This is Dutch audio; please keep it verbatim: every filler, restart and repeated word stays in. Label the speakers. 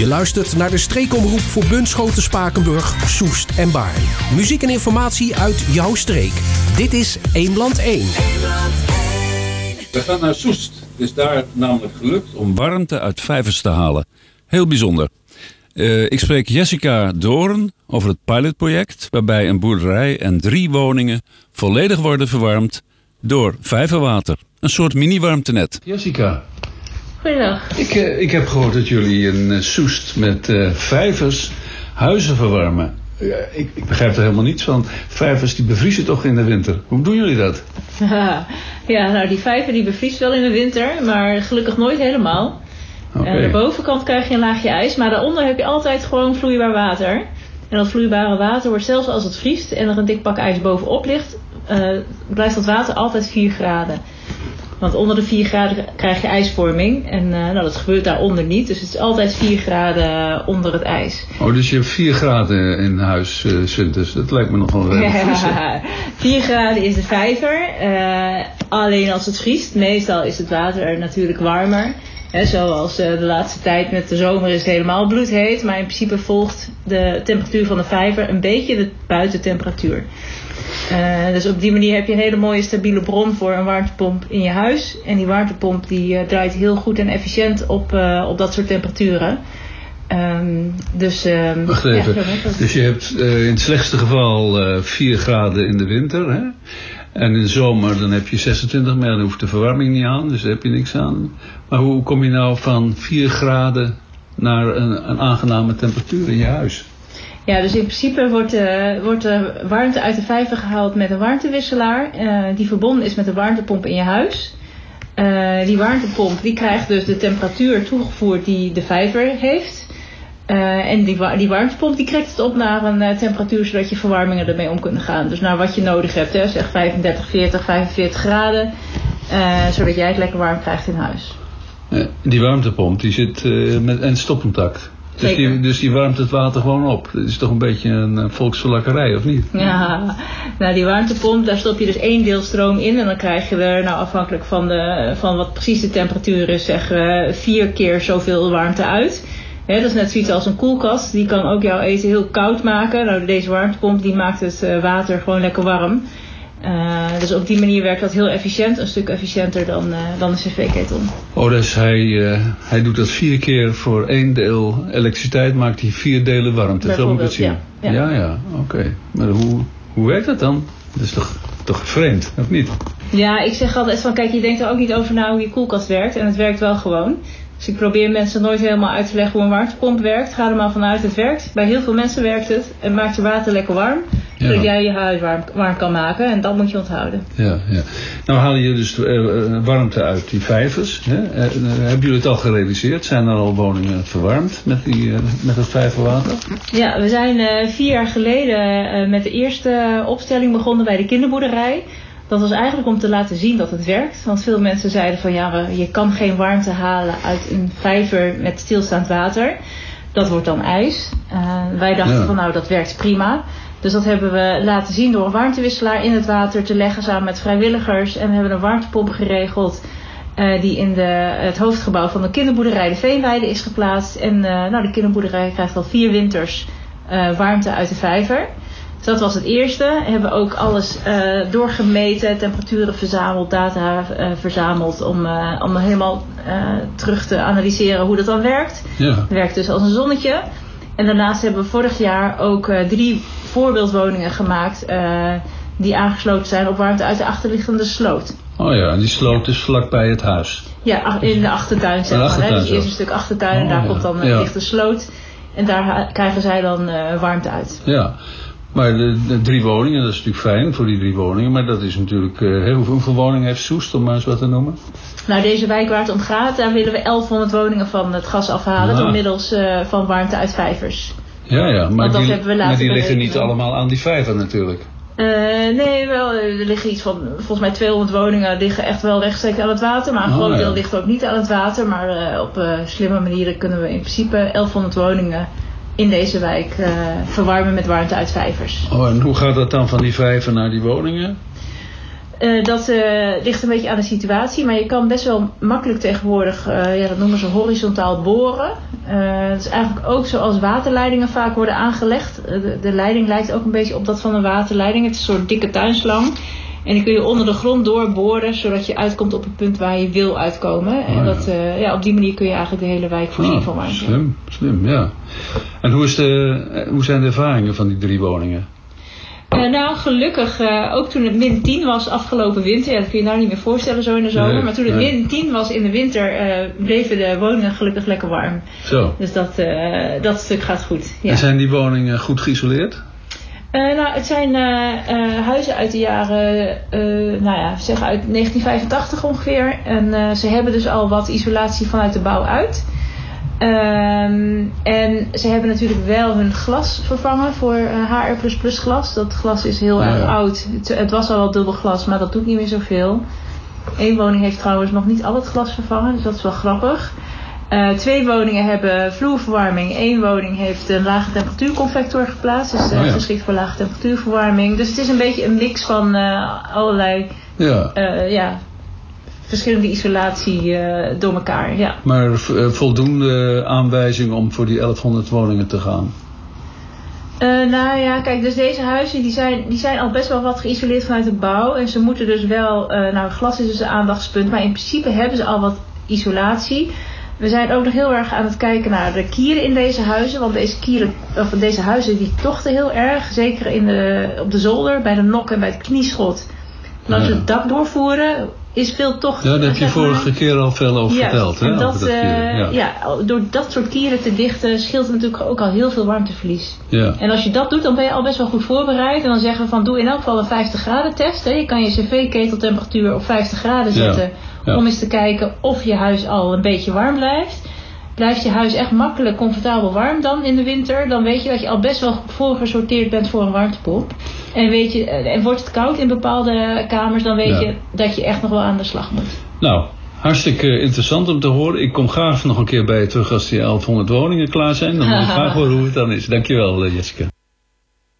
Speaker 1: Je luistert naar de streekomroep voor Bunschoten, Spakenburg, Soest en Baarn. Muziek en informatie uit jouw streek. Dit is Eemland één.
Speaker 2: We gaan naar Soest. Het is daar namelijk gelukt om warmte uit vijvers te halen. Heel bijzonder. Uh, ik spreek Jessica Doorn over het pilotproject, waarbij een boerderij en drie woningen volledig worden verwarmd door vijverwater. Een soort mini-warmtenet. Jessica.
Speaker 3: Goedendag.
Speaker 2: Ik, uh, ik heb gehoord dat jullie in uh, Soest met uh, vijvers huizen verwarmen. Uh, ik, ik begrijp er helemaal niets van. Vijvers die bevriezen toch in de winter. Hoe doen jullie dat?
Speaker 3: Ja, nou die vijver die bevriest wel in de winter, maar gelukkig nooit helemaal. Okay. Aan de bovenkant krijg je een laagje ijs, maar daaronder heb je altijd gewoon vloeibaar water. En dat vloeibare water wordt zelfs als het vriest en er een dik pak ijs bovenop ligt, uh, blijft dat water altijd vier graden. Want onder de vier graden krijg je ijsvorming. En uh, nou, dat gebeurt daaronder niet. Dus het is altijd vier graden onder het ijs.
Speaker 2: Oh, dus je hebt vier graden in huis uh, zitten. Dat lijkt me nogal wel fris.
Speaker 3: Ja, vier graden is de vijver. Uh, alleen als het vriest. Meestal is het water natuurlijk warmer. He, zoals uh, de laatste tijd met de zomer is het helemaal bloedheet. Maar in principe volgt de temperatuur van de vijver een beetje de buitentemperatuur. Uh, dus op die manier heb je een hele mooie stabiele bron voor een warmtepomp in je huis. En die warmtepomp die uh, draait heel goed en efficiënt op, uh, op dat soort temperaturen. Um, dus, um,
Speaker 2: Wacht even.
Speaker 3: Ja,
Speaker 2: dus je hebt uh, in het slechtste geval uh, vier graden in de winter. Hè? En in de zomer dan heb je zesentwintig, maar dan hoeft de verwarming niet aan. Dus daar heb je niks aan. Maar hoe kom je nou van vier graden naar een, een aangename temperatuur in je huis?
Speaker 3: Ja, dus in principe wordt, uh, wordt de warmte uit de vijver gehaald met een warmtewisselaar. Uh, die verbonden is met de warmtepomp in je huis. Uh, die warmtepomp die krijgt dus de temperatuur toegevoerd die de vijver heeft. Uh, en die, die warmtepomp die krikt het op naar een uh, temperatuur zodat je verwarmingen ermee om kunnen gaan. Dus naar wat je nodig hebt, hè, zeg vijfendertig, veertig, vijfenveertig graden. Uh, zodat jij het lekker warm krijgt in huis.
Speaker 2: Uh, die warmtepomp die zit uh, met en stopcontact. Dus die, dus die warmt het water gewoon op. Dat is toch een beetje een volksverlakkerij, of niet?
Speaker 3: Ja, nou die warmtepomp, daar stop je dus één deel stroom in. En dan krijg je er, nou afhankelijk van, de, van wat precies de temperatuur is, zeg uh, vier keer zoveel warmte uit. He, dat is net zoiets als een koelkast. Die kan ook jouw eten heel koud maken. Nou, deze warmtepomp die maakt het uh, water gewoon lekker warm. Uh, dus op die manier werkt dat heel efficiënt. Een stuk efficiënter dan, uh, dan een cv-ketel.
Speaker 2: Oh, dus hij, uh, hij doet dat vier keer voor één deel elektriciteit, maakt hij vier delen warmte. Zo moet ik het zien. Ja, ja, ja, ja oké. Okay. Maar hoe, hoe werkt dat dan? Dat is toch, toch vreemd, of niet?
Speaker 3: Ja, ik zeg altijd van, kijk, je denkt er ook niet over na hoe je koelkast werkt. En het werkt wel gewoon. Dus ik probeer mensen nooit helemaal uit te leggen hoe een warmtepomp werkt. Ga er maar vanuit, het werkt. Bij heel veel mensen werkt het. En maakt je water lekker warm. Ja. Zodat jij je huis warm, warm kan maken. En dat moet je onthouden.
Speaker 2: Ja, ja. Nou haal je dus uh, warmte uit die vijvers. Hè? Uh, uh, hebben jullie het al gerealiseerd? Zijn er al woningen verwarmd met, die, uh, met het vijverwater?
Speaker 3: Ja, we zijn uh, vier jaar geleden uh, met de eerste opstelling begonnen bij de kinderboerderij. Dat was eigenlijk om te laten zien dat het werkt. Want veel mensen zeiden van ja, je kan geen warmte halen uit een vijver met stilstaand water. Dat wordt dan ijs. Uh, wij dachten ja. van nou, dat werkt prima. Dus dat hebben we laten zien door een warmtewisselaar in het water te leggen samen met vrijwilligers. En we hebben een warmtepomp geregeld uh, die in de, het hoofdgebouw van de kinderboerderij de Veenweide is geplaatst. En uh, nou, de kinderboerderij krijgt al vier winters uh, warmte uit de vijver. Dus dat was het eerste. We hebben ook alles uh, doorgemeten, temperaturen verzameld, data uh, verzameld om, uh, om helemaal uh, terug te analyseren hoe dat dan werkt.
Speaker 2: Ja.
Speaker 3: Het werkt dus als een zonnetje. En daarnaast hebben we vorig jaar ook uh, drie voorbeeldwoningen gemaakt uh, die aangesloten zijn op warmte uit de achterliggende sloot.
Speaker 2: Oh ja, en die sloot is vlakbij het huis?
Speaker 3: Ja, in de achtertuin zeg maar.
Speaker 2: Achtertuin,
Speaker 3: hè. Dus eerst een stuk achtertuin en
Speaker 2: oh,
Speaker 3: daar
Speaker 2: ja.
Speaker 3: komt dan een
Speaker 2: ja.
Speaker 3: lichte sloot. En daar krijgen zij dan uh, warmte uit.
Speaker 2: Ja. Maar de, de drie woningen, dat is natuurlijk fijn voor die drie woningen. Maar dat is natuurlijk... Uh, hoeveel, hoeveel woningen heeft Soest, om maar eens wat te noemen?
Speaker 3: Nou, deze wijk waar het om gaat, daar willen we elfhonderd woningen van het gas afhalen. Ja. Door middels uh, van warmte uit vijvers.
Speaker 2: Ja, ja. Maar
Speaker 3: dat
Speaker 2: die,
Speaker 3: hebben we
Speaker 2: maar die liggen niet
Speaker 3: berekenen.
Speaker 2: allemaal aan die vijver natuurlijk.
Speaker 3: Uh, nee, wel, er liggen iets van, volgens mij tweehonderd woningen liggen echt wel rechtstreeks aan het water. Maar een groot deel
Speaker 2: ja.
Speaker 3: ligt ook niet aan het water. Maar uh, op uh, slimme manieren kunnen we in principe elfhonderd woningen in deze wijk uh, verwarmen met warmte uit vijvers.
Speaker 2: Oh, en hoe gaat dat dan van die vijver naar die woningen?
Speaker 3: Uh, dat uh, ligt een beetje aan de situatie, maar je kan best wel makkelijk tegenwoordig, uh, ja, dat noemen ze horizontaal boren. Uh, dat is eigenlijk ook zoals waterleidingen vaak worden aangelegd. Uh, de, de leiding lijkt ook een beetje op dat van een waterleiding. Het is een soort dikke tuinslang. En die kun je onder de grond doorboren, zodat je uitkomt op het punt waar je wil uitkomen. Oh, en dat, uh, ja, op die manier kun je eigenlijk de hele wijk voorzien oh, van warmte.
Speaker 4: Slim, slim, ja. En hoe, is de, hoe zijn de ervaringen van die drie woningen?
Speaker 3: Uh, nou, gelukkig, uh, ook toen het min tien was afgelopen winter, ja, dat kun je nou niet meer voorstellen zo in de zomer, nee, maar toen het nee. min tien was in de winter, uh, bleven de woningen gelukkig lekker warm. Zo. Dus dat, uh, dat stuk gaat goed. Ja.
Speaker 4: En zijn die woningen goed geïsoleerd?
Speaker 3: Uh, nou, het zijn uh, uh, huizen uit de jaren, uh, nou ja, zeg uit negentien vijfentachtig ongeveer. En uh, ze hebben dus al wat isolatie vanuit de bouw uit. Um, en ze hebben natuurlijk wel hun glas vervangen voor uh, H R plus plus glas. Dat glas is heel ja, erg ja. oud. Het, het was al wel dubbel glas, maar dat doet niet meer zoveel. Eén woning heeft trouwens nog niet al het glas vervangen, dus dat is wel grappig. Uh, twee woningen hebben vloerverwarming. Eén woning heeft een lage temperatuurconvector geplaatst. Dus uh, oh ja. geschikt voor lage temperatuurverwarming. Dus het is een beetje een mix van uh, allerlei ja. Uh, ja, verschillende isolatie uh, door elkaar. Ja.
Speaker 4: Maar uh, voldoende aanwijzingen om voor die elfhonderd woningen te gaan?
Speaker 3: Uh, nou ja, kijk, dus deze huizen die zijn, die zijn al best wel wat geïsoleerd vanuit de bouw. En ze moeten dus wel, uh, nou glas is dus een aandachtspunt. Maar in principe hebben ze al wat isolatie. We zijn ook nog heel erg aan het kijken naar de kieren in deze huizen. Want deze, kieren, of deze huizen die tochten heel erg. Zeker in de, op de zolder, bij de nok en bij het knieschot. En als we het dak doorvoeren, is veel tocht.
Speaker 4: Ja, daar heb je vorige maar. keer al veel over
Speaker 3: ja,
Speaker 4: verteld. Hè,
Speaker 3: en dat,
Speaker 4: over dat
Speaker 3: uh, ja. ja, door dat soort kieren te dichten scheelt het natuurlijk ook al heel veel warmteverlies. Ja. En als je dat doet, dan ben je al best wel goed voorbereid. En dan zeggen we van doe in elk geval een vijftig graden test. Hè. Je kan je cv-keteltemperatuur op vijftig graden zetten. Ja. Ja. Om eens te kijken of je huis al een beetje warm blijft. Blijft je huis echt makkelijk, comfortabel warm dan in de winter, dan weet je dat je al best wel voorgesorteerd bent voor een warmtepomp. En, weet je, en wordt het koud in bepaalde kamers, dan weet ja. je dat je echt nog wel aan de slag moet.
Speaker 4: Nou, hartstikke interessant om te horen. Ik kom graag nog een keer bij je terug als die elfhonderd woningen klaar zijn. Dan wil ik graag horen hoe het dan is. Dankjewel, Jessica.